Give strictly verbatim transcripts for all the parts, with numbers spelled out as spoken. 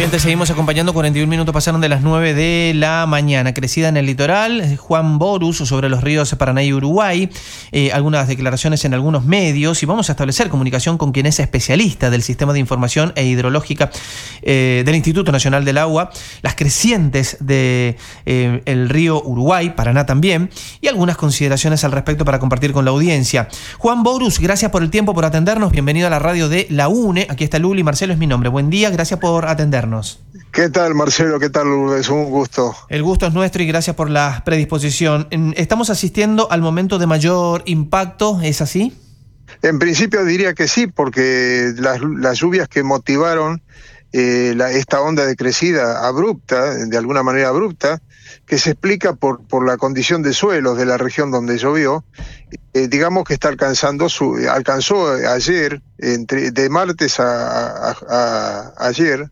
Bien, te seguimos acompañando. cuarenta y un minutos pasaron de las nueve de la mañana. Crecida en el litoral, Juan Borus sobre los ríos Paraná y Uruguay, eh, algunas declaraciones en algunos medios, y vamos a establecer comunicación con quien es especialista del Sistema de Información e Hidrológica eh, del Instituto Nacional del Agua, las crecientes del de, eh, río Uruguay, Paraná también, y algunas consideraciones al respecto para compartir con la audiencia. Juan Borus, gracias por el tiempo, por atendernos. Bienvenido a la radio de la UNE. Aquí está Luli, Marcelo es mi nombre. Buen día, gracias por atendernos. ¿Qué tal, Marcelo? ¿Qué tal, Lourdes? Un gusto. El gusto es nuestro y gracias por la predisposición. ¿Estamos asistiendo al momento de mayor impacto? ¿Es así? En principio diría que sí, porque las, las lluvias que motivaron eh, la, esta onda de crecida abrupta, de alguna manera abrupta, que se explica por, por la condición de suelos de la región donde llovió, eh, digamos que está alcanzando su, alcanzó ayer, entre, de martes a, a, a, a ayer,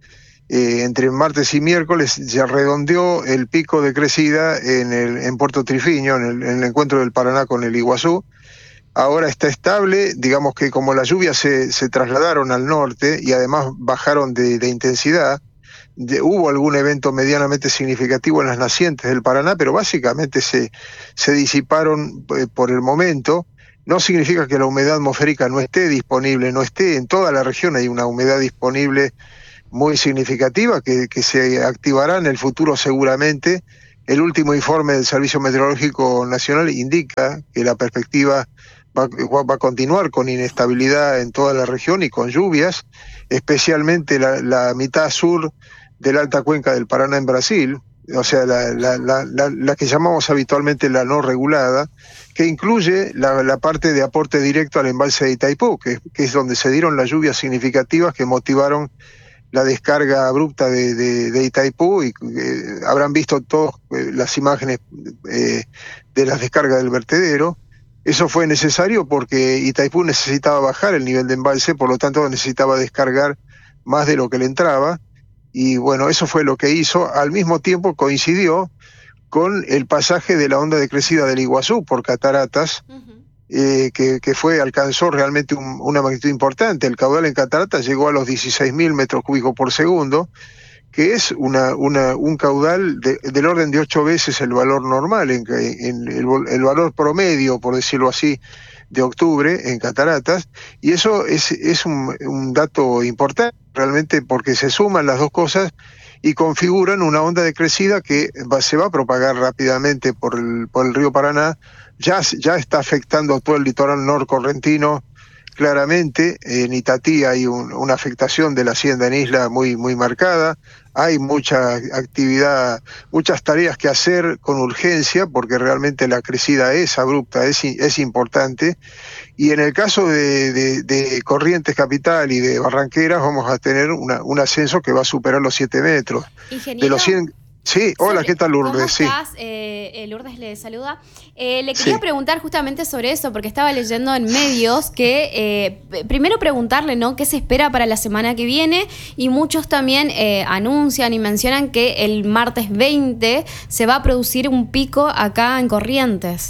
Eh, entre martes y miércoles se redondeó el pico de crecida en, el, en Puerto Trifiño, en el, en el encuentro del Paraná con el Iguazú. Ahora está estable, digamos que como las lluvias se, se trasladaron al norte y además bajaron de, de intensidad, de, hubo algún evento medianamente significativo en las nacientes del Paraná, pero básicamente se, se disiparon eh, por el momento. No significa que la humedad atmosférica no esté disponible, no esté en toda la región, hay una humedad disponible muy significativa que, que se activará en el futuro seguramente. El último informe del Servicio Meteorológico Nacional indica que la perspectiva va, va a continuar con inestabilidad en toda la región y con lluvias, especialmente la, la mitad sur de la alta cuenca del Paraná en Brasil, o sea, la, la, la, la, la que llamamos habitualmente la no regulada, que incluye la, la parte de aporte directo al embalse de Itaipú, que, que es donde se dieron las lluvias significativas que motivaron la descarga abrupta de, de, de Itaipú, y eh, habrán visto todas eh, las imágenes eh, de las descargas del vertedero. Eso fue necesario porque Itaipú necesitaba bajar el nivel de embalse, por lo tanto necesitaba descargar más de lo que le entraba, y bueno, eso fue lo que hizo. Al mismo tiempo coincidió con el pasaje de la onda de crecida del Iguazú por cataratas, uh-huh. Eh, que, que fue alcanzó realmente un, una magnitud importante. El caudal en cataratas llegó a los dieciséis mil metros cúbicos por segundo, que es una, una, un caudal de, del orden de ocho veces el valor normal, en, en el, el valor promedio, por decirlo así, de octubre en cataratas, y eso es, es un, un dato importante realmente porque se suman las dos cosas y configuran una onda de crecida que va, se va a propagar rápidamente por el, por el río Paraná. Ya, ya está afectando todo el litoral norcorrentino claramente. En Itatí hay un, una afectación de la hacienda en isla muy, muy marcada. Hay mucha actividad, muchas tareas que hacer con urgencia porque realmente la crecida es abrupta, es, es importante. Y en el caso de, de, de Corrientes Capital y de Barranqueras vamos a tener una, un ascenso que va a superar los siete metros. Ingeniero. De los cien... Sí, hola, ¿qué tal, Lourdes? ¿Cómo estás? Sí. Eh, Lourdes le saluda. Eh, le quería sí. preguntar justamente sobre eso, porque estaba leyendo en medios que, eh, primero preguntarle, ¿no?, qué se espera para la semana que viene, y muchos también eh, anuncian y mencionan que el martes veinte se va a producir un pico acá en Corrientes.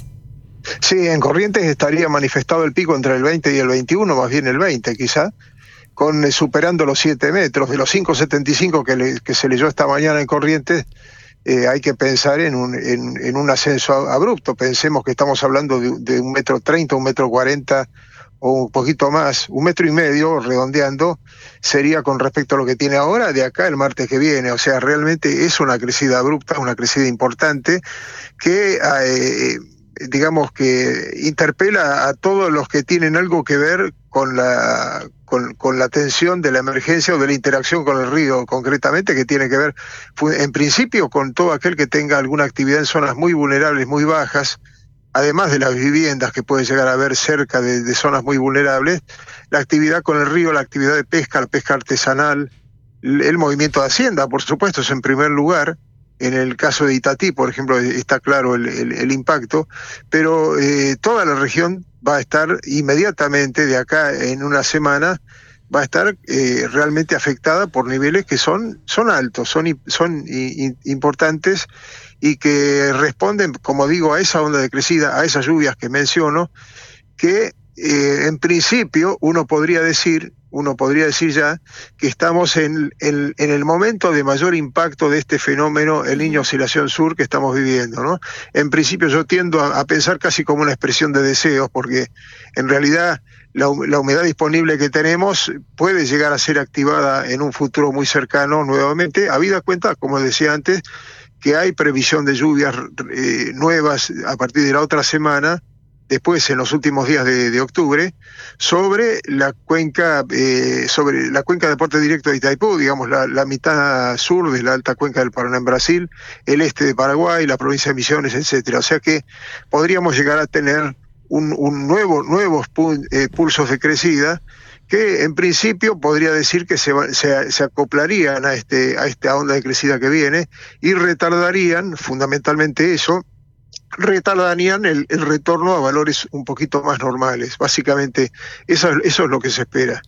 Sí, en Corrientes estaría manifestado el pico entre el veinte y el veintiuno, más bien el veinte quizá, con eh, superando los siete metros. De los cinco setenta y cinco que, le, que se leyó esta mañana en Corrientes, eh, hay que pensar en un, en, en un ascenso abrupto. Pensemos que estamos hablando de, de un metro treinta, un metro cuarenta o un poquito más, un metro y medio, redondeando, sería con respecto a lo que tiene ahora de acá el martes que viene. O sea, realmente es una crecida abrupta, una crecida importante que... Eh, digamos que interpela a todos los que tienen algo que ver con la con, con la atención de la emergencia o de la interacción con el río, concretamente, que tiene que ver en principio con todo aquel que tenga alguna actividad en zonas muy vulnerables, muy bajas, además de las viviendas que puede llegar a haber cerca de, de zonas muy vulnerables, la actividad con el río, la actividad de pesca, la pesca artesanal, el, el movimiento de hacienda, por supuesto, es en primer lugar. En el caso de Itatí, por ejemplo, está claro el, el, el impacto, pero eh, toda la región va a estar inmediatamente, de acá en una semana, va a estar eh, realmente afectada por niveles que son, son altos, son, son i, importantes, y que responden, como digo, a esa onda de crecida, a esas lluvias que menciono, que eh, en principio uno podría decir, uno podría decir ya que estamos en, en, en el momento de mayor impacto de este fenómeno El Niño Oscilación Sur que estamos viviendo, ¿no? En principio yo tiendo a, a pensar casi como una expresión de deseos, porque en realidad la, la humedad disponible que tenemos puede llegar a ser activada en un futuro muy cercano nuevamente, habida cuenta, como decía antes, que hay previsión de lluvias eh, nuevas a partir de la otra semana, después en los últimos días de, de octubre, sobre la cuenca eh, sobre la cuenca de aporte directo de Itaipú, digamos la, la mitad sur de la alta cuenca del Paraná en Brasil, el este de Paraguay, la provincia de Misiones, etcétera. O sea que podríamos llegar a tener un, un nuevo nuevos pu eh, pulsos de crecida que en principio podría decir que se, se, se acoplarían a este a esta onda de crecida que viene y retardarían fundamentalmente eso. retardarían el, el retorno a valores un poquito más normales. Básicamente, eso, eso es lo que se espera.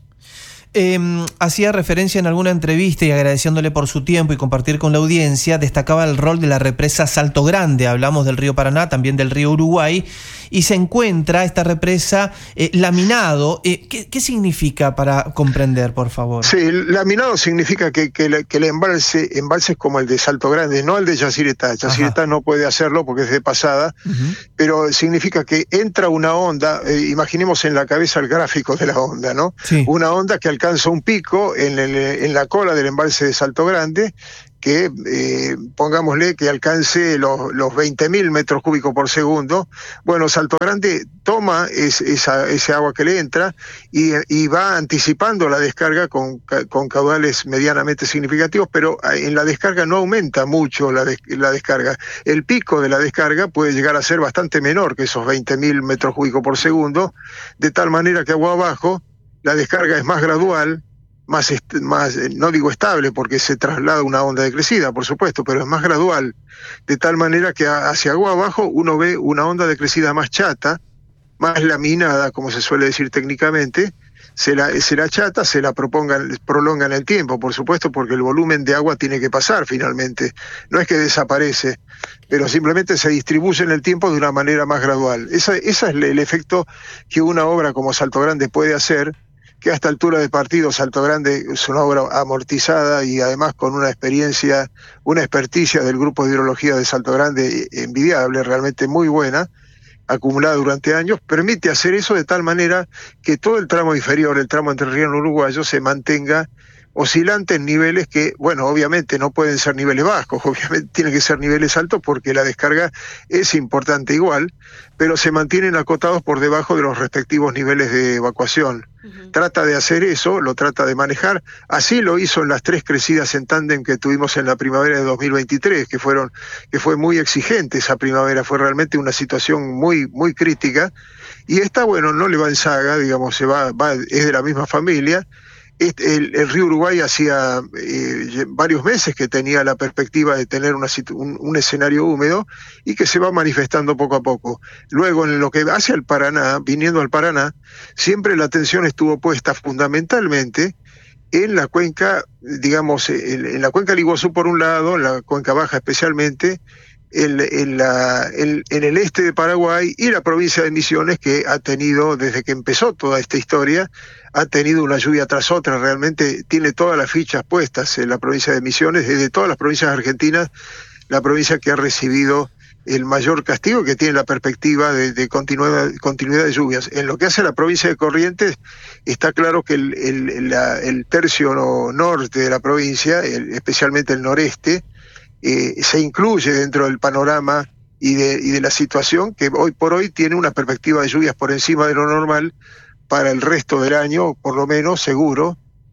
Eh, hacía referencia en alguna entrevista y agradeciéndole por su tiempo y compartir con la audiencia, destacaba el rol de la represa Salto Grande. Hablamos del río Paraná, también del río Uruguay, y se encuentra esta represa eh, laminado. Eh, ¿qué, ¿Qué significa para comprender, por favor? Sí, laminado significa que, que, la, que el embalse, embalse es como el de Salto Grande, no el de Yacyretá. Yacyretá no puede hacerlo porque es de pasada, uh-huh. Pero significa que entra una onda, eh, imaginemos en la cabeza el gráfico de la onda, ¿no? Sí. Una onda que alcanza un pico en, el, en la cola del embalse de Salto Grande, que eh, pongámosle que alcance los, los veinte mil metros cúbicos por segundo. Bueno, Salto Grande toma es, esa, ese agua que le entra y, y va anticipando la descarga con, con caudales medianamente significativos, pero en la descarga no aumenta mucho la, des, la descarga. El pico de la descarga puede llegar a ser bastante menor que esos veinte mil metros cúbicos por segundo, de tal manera que agua abajo la descarga es más gradual, más, más, no digo estable porque se traslada una onda de crecida, por supuesto, pero es más gradual, de tal manera que hacia agua abajo uno ve una onda de crecida más chata, más laminada, como se suele decir técnicamente, se la, se la chata, se la propongan, prolonga en el tiempo, por supuesto, porque el volumen de agua tiene que pasar finalmente, no es que desaparece, pero simplemente se distribuye en el tiempo de una manera más gradual. Esa, esa es el efecto que una obra como Salto Grande puede hacer, que a esta altura de partido Salto Grande es una obra amortizada y además con una experiencia, una experticia del grupo de hidrología de Salto Grande envidiable, realmente muy buena, acumulada durante años, permite hacer eso de tal manera que todo el tramo inferior, el tramo entrerriano uruguayo, se mantenga oscilante en niveles que, bueno, obviamente no pueden ser niveles bajos, obviamente tienen que ser niveles altos porque la descarga es importante igual, pero se mantienen acotados por debajo de los respectivos niveles de evacuación. Uh-huh. Trata de hacer eso, lo trata de manejar, así lo hizo en las tres crecidas en tándem que tuvimos en la primavera de dos mil veintitrés, que fueron, que fue muy exigente esa primavera, fue realmente una situación muy, muy crítica, y esta, bueno, no le va en saga, digamos, se va, va, es de la misma familia. Este, el, el río Uruguay hacía eh, varios meses que tenía la perspectiva de tener una un, un escenario húmedo y que se va manifestando poco a poco. Luego, en lo que hace al Paraná, viniendo al Paraná, siempre la atención estuvo puesta fundamentalmente en la cuenca, digamos, en, en la cuenca del Iguazú por un lado, en la cuenca baja especialmente, En, en, la, en, en el este de Paraguay y la provincia de Misiones, que ha tenido, desde que empezó toda esta historia, ha tenido una lluvia tras otra, realmente tiene todas las fichas puestas en la provincia de Misiones, desde todas las provincias argentinas, la provincia que ha recibido el mayor castigo, que tiene la perspectiva de, de continuidad, continuidad de lluvias. En lo que hace a la provincia de Corrientes, está claro que el, el, la, el tercio norte de la provincia, el, especialmente el noreste, Eh, se incluye dentro del panorama y de, y de la situación que hoy por hoy tiene una perspectiva de lluvias por encima de lo normal para el resto del año, por lo menos seguro,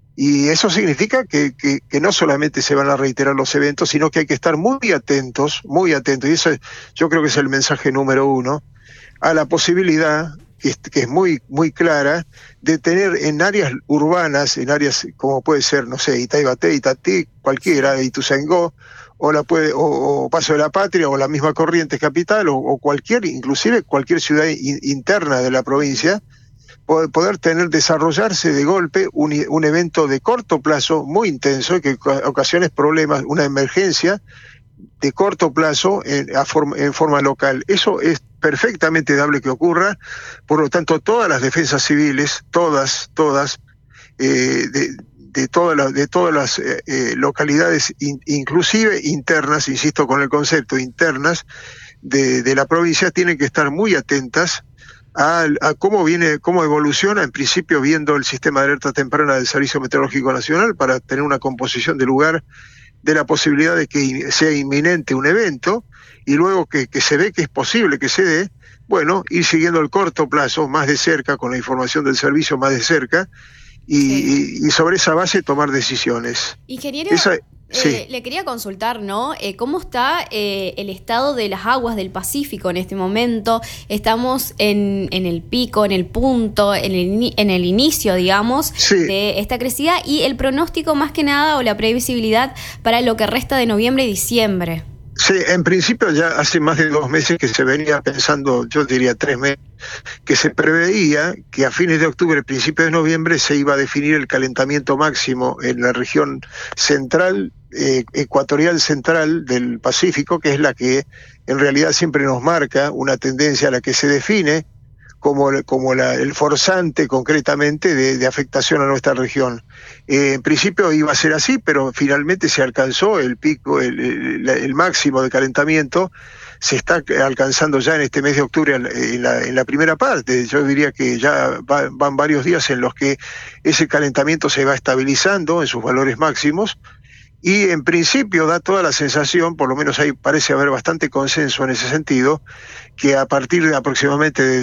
y eso significa que, que, que no solamente se van a reiterar los eventos, sino que hay que estar muy atentos, muy atentos, y eso es, yo creo que es el mensaje número uno, a la posibilidad, que es, que es muy, muy clara, de tener en áreas urbanas, en áreas como puede ser, no sé, Itaibaté, Itatí, cualquiera, Ituzaingó, o la puede o, o Paso de la Patria o la misma Corrientes capital o, o cualquier, inclusive cualquier ciudad in, interna de la provincia, poder, poder tener desarrollarse de golpe un, un evento de corto plazo muy intenso que ocasione problemas, una emergencia de corto plazo en, a forma, en forma local. Eso es perfectamente dable que ocurra. Por lo tanto, todas las defensas civiles, todas, todas, eh, de, de todas las, de todas las eh, eh, localidades, in, inclusive internas, insisto con el concepto, internas de, de la provincia, tienen que estar muy atentas a, a cómo viene, cómo evoluciona, en principio viendo el sistema de alerta temprana del Servicio Meteorológico Nacional para tener una composición de lugar de la posibilidad de que sea inminente un evento, y luego que, que se ve que es posible que se dé, bueno, ir siguiendo el corto plazo más de cerca, con la información del servicio más de cerca, y, sí. y, y sobre esa base tomar decisiones. Ingeniero, esa, eh, sí. le quería consultar, ¿no? Eh, ¿Cómo está eh, el estado de las aguas del Pacífico en este momento? Estamos en, en el pico, en el punto, en el, en el inicio, digamos, sí. de esta crecida, y el pronóstico más que nada, o la previsibilidad para lo que resta de noviembre y diciembre. Sí, en principio ya hace más de dos meses que se venía pensando, yo diría tres meses, que se preveía que a fines de octubre, principios de noviembre, se iba a definir el calentamiento máximo en la región central, eh, ecuatorial central del Pacífico, que es la que en realidad siempre nos marca una tendencia a la que se define como, como la, el forzante concretamente de, de afectación a nuestra región. Eh, en principio iba a ser así, pero finalmente se alcanzó el pico, el, el, el máximo de calentamiento, se está alcanzando ya en este mes de octubre en la, en la primera parte. Yo diría que ya va, van varios días en los que ese calentamiento se va estabilizando en sus valores máximos, y en principio da toda la sensación, por lo menos ahí parece haber bastante consenso en ese sentido, que a partir de aproximadamente de